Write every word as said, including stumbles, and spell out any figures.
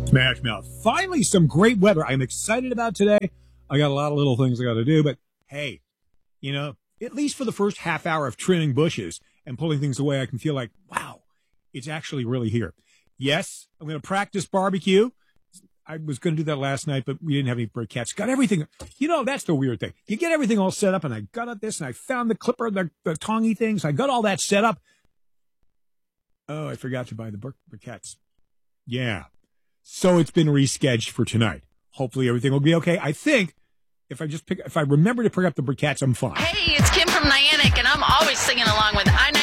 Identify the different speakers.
Speaker 1: Smash Mouth. Finally, some great weather. I'm excited about today. I got a lot of little things I got to do, but hey, you know, at least for the first half hour of trimming bushes and pulling things away, I can feel like, wow, it's actually really here. Yes, I'm going to practice barbecue. I was going to do that last night, but we didn't have any briquettes. Got everything. You know, that's the weird thing. You get everything all set up, and I got at this, and I found the clipper, the, the tongy things. I got all that set up. Oh, I forgot to buy the bri- briquettes. Yeah. So it's been rescheduled for tonight. Hopefully everything will be okay. I think if I just pick, if I remember to pick up the briquettes, I'm fine.
Speaker 2: Hey, it's Kim from Niantic, and I'm always singing along with I